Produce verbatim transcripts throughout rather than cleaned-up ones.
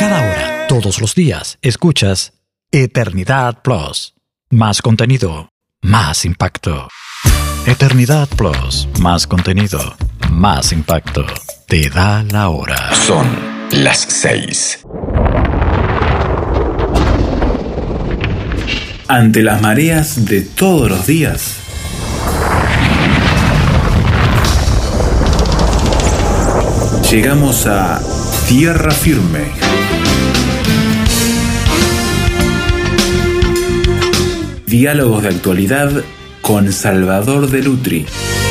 Cada hora, todos los días, escuchas Eternidad Plus. Más contenido, más impacto. Eternidad Plus, más contenido, más impacto. Te da la hora. Son las seis. Ante las mareas de todos los días, llegamos a tierra firme. Diálogos de actualidad con Salvador de Lutri.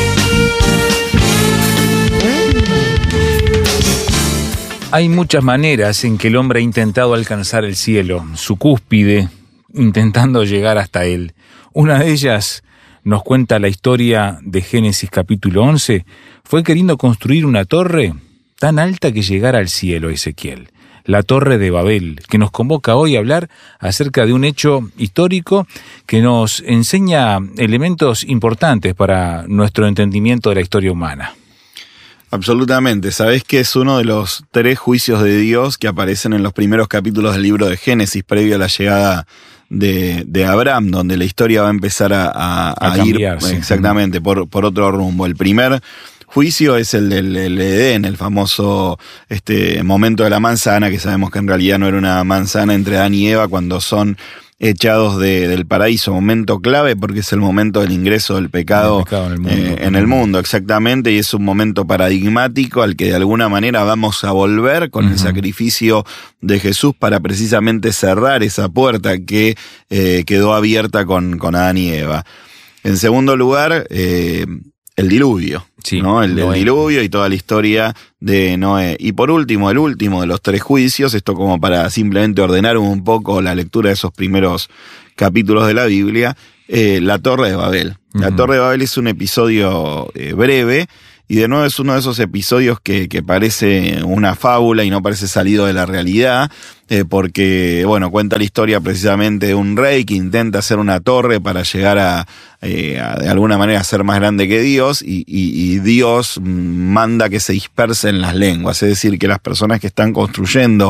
Hay muchas maneras en que el hombre ha intentado alcanzar el cielo, su cúspide, intentando llegar hasta él. Una de ellas, nos cuenta la historia de Génesis capítulo once, fue queriendo construir una torre tan alta que llegara al cielo, Ezequiel. La Torre de Babel, que nos convoca hoy a hablar acerca de un hecho histórico que nos enseña elementos importantes para nuestro entendimiento de la historia humana. Absolutamente. Sabés que es uno de los tres juicios de Dios que aparecen en los primeros capítulos del libro de Génesis, previo a la llegada de, de Abraham, donde la historia va a empezar a, a, a, a cambiar, ir sí. exactamente por, por otro rumbo. El primer juicio es el del el Edén, el famoso este momento de la manzana, que sabemos que en realidad no era una manzana, entre Adán y Eva cuando son echados de, del paraíso. Momento clave porque es el momento del ingreso del pecado, el pecado en, el mundo. Eh, en el mundo, exactamente, y es un momento paradigmático al que de alguna manera vamos a volver con uh-huh. el sacrificio de Jesús para precisamente cerrar esa puerta que eh, quedó abierta con, con Adán y Eva. En segundo lugar, eh, el diluvio, sí, ¿no? El, el diluvio y toda la historia de Noé. Y por último, el último de los tres juicios, esto como para simplemente ordenar un poco la lectura de esos primeros capítulos de la Biblia, eh, la Torre de Babel. Uh-huh. La Torre de Babel es un episodio eh, breve, y de nuevo es uno de esos episodios que, que parece una fábula y no parece salido de la realidad, eh, porque, bueno, cuenta la historia precisamente de un rey que intenta hacer una torre para llegar a, eh, a de alguna manera, ser más grande que Dios, y, y, y Dios manda que se dispersen las lenguas, es decir, que las personas que están construyendo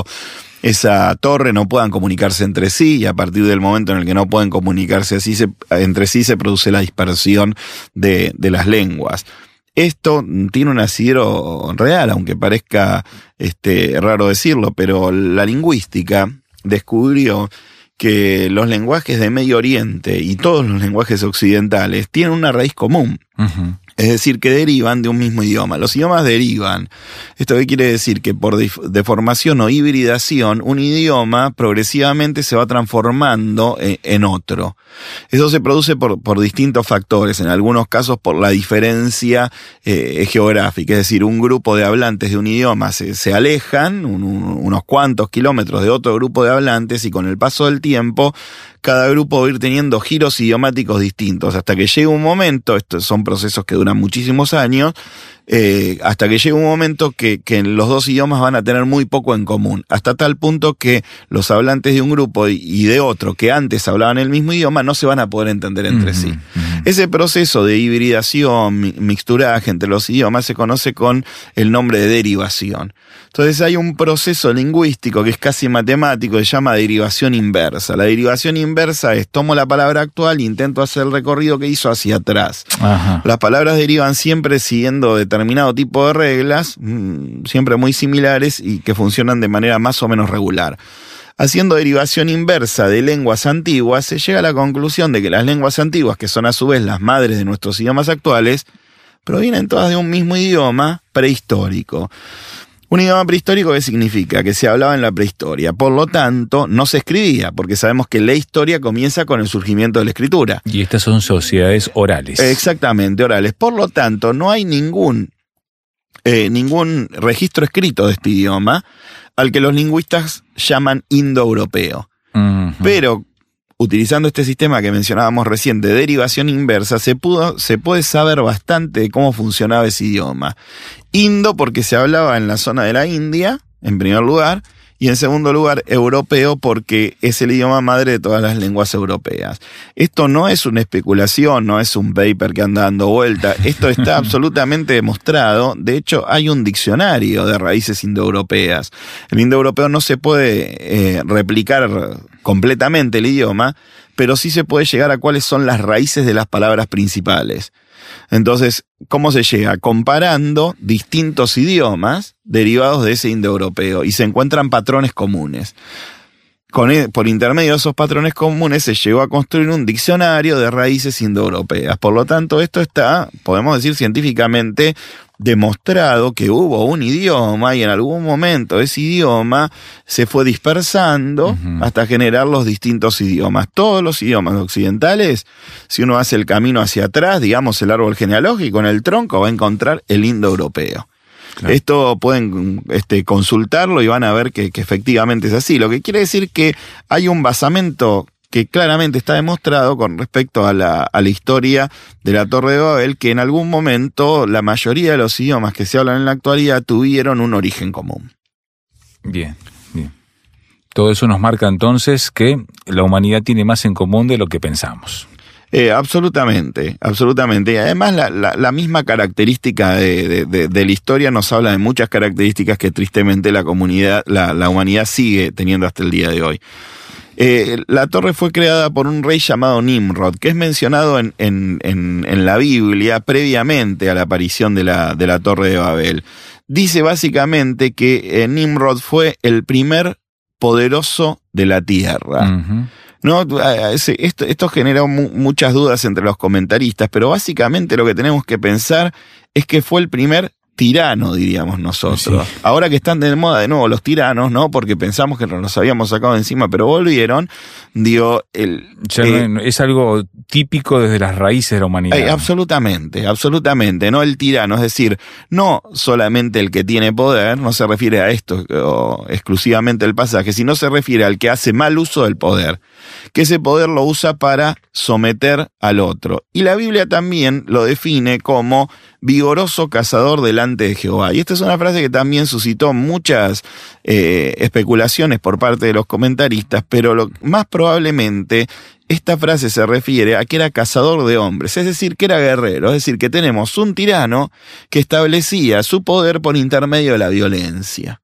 esa torre no puedan comunicarse entre sí, y a partir del momento en el que no pueden comunicarse así, se, entre sí se produce la dispersión de, de las lenguas. Esto tiene un asidero real, aunque parezca este, raro decirlo, pero la lingüística descubrió que los lenguajes de Medio Oriente y todos los lenguajes occidentales tienen una raíz común. Uh-huh. Es decir, que derivan de un mismo idioma. Los idiomas derivan. ¿Esto qué quiere decir? Que por deformación o hibridación, un idioma progresivamente se va transformando en otro. Eso se produce por, por distintos factores, en algunos casos por la diferencia eh, geográfica. Es decir, un grupo de hablantes de un idioma se, se alejan un, un, unos cuantos kilómetros de otro grupo de hablantes, y con el paso del tiempo cada grupo va a ir teniendo giros idiomáticos distintos, hasta que llega un momento, estos son procesos que duran muchísimos años, eh, hasta que llega un momento que, que los dos idiomas van a tener muy poco en común, hasta tal punto que los hablantes de un grupo y de otro que antes hablaban el mismo idioma no se van a poder entender entre uh-huh, sí. Uh-huh. Ese proceso de hibridación, mi, mixturaje entre los idiomas se conoce con el nombre de derivación. Entonces hay un proceso lingüístico que es casi matemático, que se llama derivación inversa. La derivación inversa es: tomo la palabra actual e intento hacer el recorrido que hizo hacia atrás. Ajá. Las palabras derivan siempre siguiendo determinado tipo de reglas, siempre muy similares y que funcionan de manera más o menos regular. Haciendo derivación inversa de lenguas antiguas, se llega a la conclusión de que las lenguas antiguas, que son a su vez las madres de nuestros idiomas actuales, provienen todas de un mismo idioma prehistórico. Un idioma prehistórico, ¿qué significa? Que se hablaba en la prehistoria. Por lo tanto, no se escribía, porque sabemos que la historia comienza con el surgimiento de la escritura. Y estas son sociedades orales. Exactamente, orales. Por lo tanto, no hay ningún, eh, ningún registro escrito de este idioma, al que los lingüistas llaman indoeuropeo. Uh-huh. Pero, utilizando este sistema que mencionábamos recién de derivación inversa, se pudo, se puede saber bastante de cómo funcionaba ese idioma. Indo porque se hablaba en la zona de la India, en primer lugar, y en segundo lugar europeo porque es el idioma madre de todas las lenguas europeas. Esto no es una especulación, no es un paper que anda dando vuelta, esto está absolutamente demostrado. De hecho, hay un diccionario de raíces indoeuropeas. El indoeuropeo no se puede eh, replicar completamente el idioma, pero sí se puede llegar a cuáles son las raíces de las palabras principales. Entonces, ¿cómo se llega? Comparando distintos idiomas derivados de ese indoeuropeo y se encuentran patrones comunes. Con, por intermedio de esos patrones comunes se llegó a construir un diccionario de raíces indoeuropeas. Por lo tanto, esto está, podemos decir científicamente, demostrado que hubo un idioma y en algún momento ese idioma se fue dispersando uh-huh. hasta generar los distintos idiomas. Todos los idiomas occidentales, si uno hace el camino hacia atrás, digamos el árbol genealógico, en el tronco va a encontrar el indoeuropeo. Claro. Esto pueden este, consultarlo y van a ver que, que efectivamente es así. Lo que quiere decir que hay un basamento que claramente está demostrado con respecto a la, a la historia de la Torre de Babel, que en algún momento la mayoría de los idiomas que se hablan en la actualidad tuvieron un origen común. Bien, bien. Todo eso nos marca entonces que la humanidad tiene más en común de lo que pensamos. Eh, absolutamente, absolutamente. Y además la, la, la misma característica de, de, de, de la historia nos habla de muchas características que tristemente la comunidad, la, la humanidad sigue teniendo hasta el día de hoy. Eh, la torre fue creada por un rey llamado Nimrod, que es mencionado en, en, en, en la Biblia previamente a la aparición de la, de la Torre de Babel. Dice básicamente que eh, Nimrod fue el primer poderoso de la tierra. Uh-huh. No, esto, esto generó mu- muchas dudas entre los comentaristas, pero básicamente lo que tenemos que pensar es que fue el primer tirano, diríamos nosotros. Sí. Ahora que están de moda de nuevo los tiranos, ¿no? Porque pensamos que nos los habíamos sacado de encima, pero volvieron, digo, el... Ya eh, no, es algo típico desde las raíces de la humanidad. Eh, absolutamente, absolutamente, ¿no? El tirano, es decir, no solamente el que tiene poder, no se refiere a esto o exclusivamente el pasaje, sino se refiere al que hace mal uso del poder, que ese poder lo usa para someter al otro. Y la Biblia también lo define como vigoroso cazador delante de Jehová. Y esta es una frase que también suscitó muchas eh, especulaciones por parte de los comentaristas, pero lo, más probablemente esta frase se refiere a que era cazador de hombres, es decir, que era guerrero, es decir, que tenemos un tirano que establecía su poder por intermedio de la violencia.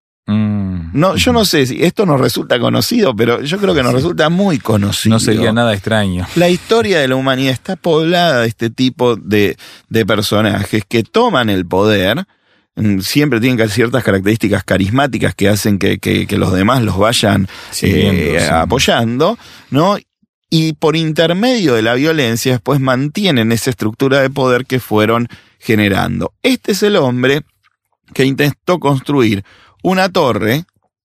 Mm. No, yo no sé si esto nos resulta conocido, pero yo creo que nos resulta muy conocido. No sería nada extraño. La historia de la humanidad está poblada de este tipo de, de personajes que toman el poder, siempre tienen ciertas características carismáticas que hacen que, que, que los demás los vayan Siguiendo, eh, sí. apoyando, ¿no? Y por intermedio de la violencia después mantienen esa estructura de poder que fueron generando. Este es el hombre que intentó construir una torre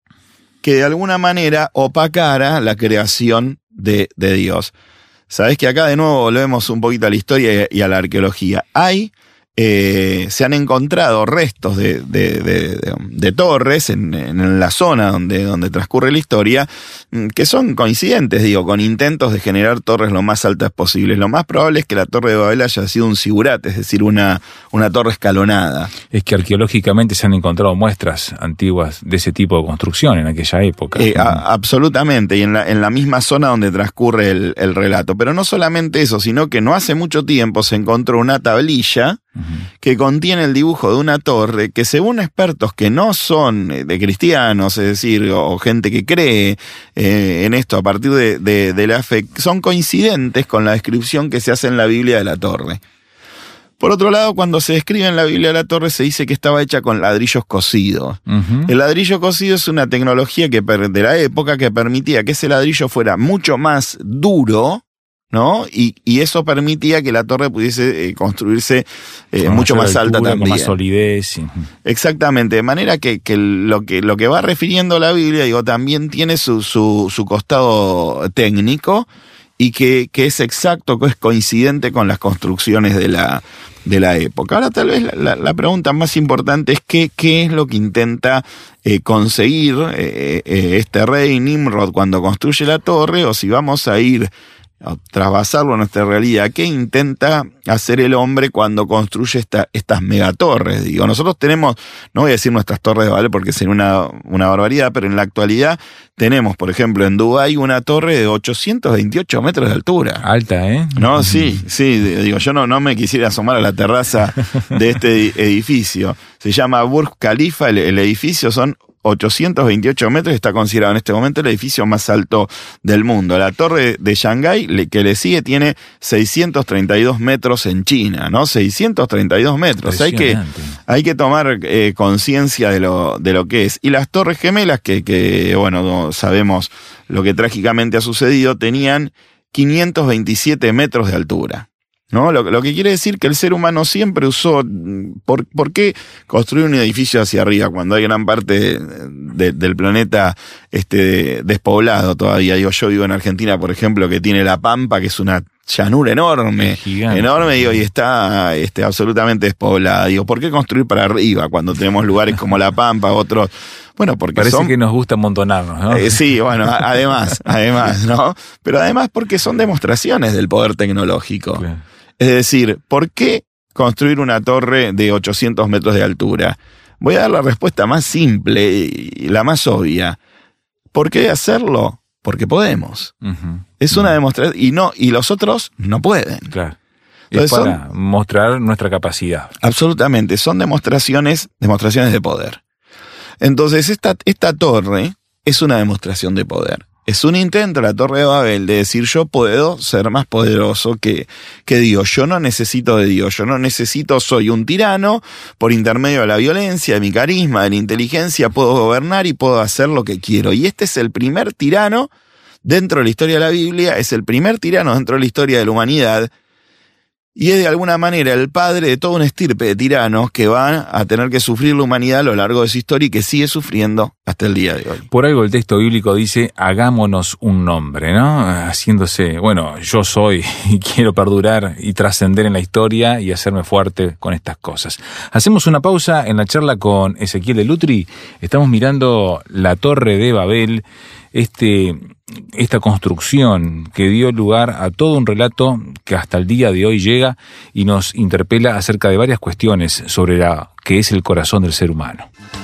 que de alguna manera opacara la creación de, de Dios. Sabés que acá de nuevo volvemos un poquito a la historia y a la arqueología. Hay, eh, se han encontrado restos de, de, de, de, de torres en, en la zona donde, donde transcurre la historia, que son coincidentes, digo, con intentos de generar torres lo más altas posibles. Lo más probable es que la Torre de Babel haya sido un zigurat, es decir, una, una torre escalonada. Es que arqueológicamente se han encontrado muestras antiguas de ese tipo de construcción en aquella época. Eh, a, absolutamente, y en la, en la misma zona donde transcurre el, el relato. Pero no solamente eso, sino que no hace mucho tiempo se encontró una tablilla uh-huh. que contiene el dibujo de una torre que, según expertos que no son de cristianos, es decir, o gente que cree eh, en esto a partir de, de, de la fe, son coincidentes con la descripción que se hace en la Biblia de la torre. Por otro lado, cuando se describe en la Biblia de la torre, se dice que estaba hecha con ladrillos cocidos. Uh-huh. El ladrillo cocido es una tecnología que de la época que permitía que ese ladrillo fuera mucho más duro, ¿no? Y, y eso permitía que la torre pudiese eh, construirse eh, mucho más alta altura, también. Con más solidez. Sí. Exactamente, de manera que, que, lo que lo que va refiriendo la Biblia, digo, también tiene su, su, su costado técnico y que, que es exacto, que es coincidente con las construcciones de la, de la época. Ahora tal vez la, la, la pregunta más importante es qué, qué es lo que intenta eh, conseguir eh, eh, este rey Nimrod cuando construye la torre, o si vamos a ir trasvasarlo a nuestra realidad, ¿qué intenta hacer el hombre cuando construye esta, estas megatorres? Digo, nosotros tenemos, no voy a decir nuestras torres de Babel porque sería una, una barbaridad, pero en la actualidad tenemos, por ejemplo, en Dubái una torre de ochocientos veintiocho metros de altura. Alta, ¿eh? No, sí, sí, digo, yo no, no me quisiera asomar a la terraza de este edificio. Se llama Burj Khalifa, el, el edificio son ochocientos veintiocho metros, está considerado en este momento el edificio más alto del mundo. La torre de Shanghái, que le sigue, tiene seiscientos treinta y dos metros en China, ¿no? seiscientos treinta y dos metros. Hay que, hay que tomar eh, conciencia de lo, de lo que es. Y las Torres Gemelas, que, que, bueno, sabemos lo que trágicamente ha sucedido, tenían quinientos veintisiete metros de altura. ¿No? Lo, lo que quiere decir que el ser humano siempre usó, ¿por, ¿por qué construir un edificio hacia arriba cuando hay gran parte de, de, del planeta este, despoblado todavía? Digo, yo vivo en Argentina, por ejemplo, que tiene La Pampa, que es una llanura enorme, enorme, digo, y está este, absolutamente despoblada. Digo, ¿por qué construir para arriba cuando tenemos lugares como La Pampa, otros? Bueno, porque parece son, que nos gusta amontonarnos, ¿no? Eh, sí, bueno, además, además, ¿no? Pero además porque son demostraciones del poder tecnológico. Claro. Es decir, ¿por qué construir una torre de ochocientos metros de altura? Voy a dar la respuesta más simple y la más obvia. ¿Por qué hacerlo? Porque podemos. Uh-huh. Es una uh-huh. demostración, y no, y los otros no pueden. Claro. Entonces, es para son, mostrar nuestra capacidad. Absolutamente, son demostraciones, demostraciones de poder. Entonces, esta, esta torre es una demostración de poder. Es un intento, la Torre de Babel, de decir yo puedo ser más poderoso que, que Dios. Yo no necesito de Dios, yo no necesito, soy un tirano, por intermedio de la violencia, de mi carisma, de la inteligencia, puedo gobernar y puedo hacer lo que quiero. Y este es el primer tirano dentro de la historia de la Biblia, es el primer tirano dentro de la historia de la humanidad. Y es de alguna manera el padre de toda una estirpe de tiranos que van a tener que sufrir la humanidad a lo largo de su historia y que sigue sufriendo hasta el día de hoy. Por algo el texto bíblico dice, hagámonos un nombre, ¿no? Haciéndose, bueno, yo soy y quiero perdurar y trascender en la historia y hacerme fuerte con estas cosas. Hacemos una pausa en la charla con Ezequiel Elutri. Estamos mirando la Torre de Babel, este... esta construcción que dio lugar a todo un relato que hasta el día de hoy llega y nos interpela acerca de varias cuestiones sobre la que es el corazón del ser humano.